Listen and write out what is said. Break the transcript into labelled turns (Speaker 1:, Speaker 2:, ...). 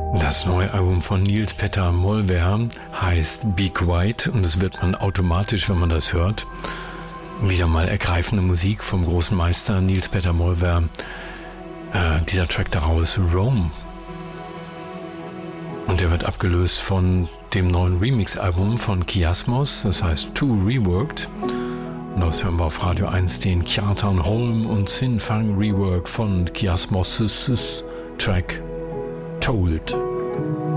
Speaker 1: Das neue Album von Niels Petter Molvær heißt Be Quiet und es wird man automatisch, wenn man das hört. Wieder mal ergreifende Musik vom großen Meister Niels Petter Molvær. Dieser Track daraus, Rome. Und der wird abgelöst von dem neuen Remix-Album von Kiasmos, das heißt Too Reworked. Und das hören wir auf Radio 1 den Kjartan Holm und Sin Fang Rework von Kiasmos' Track Told.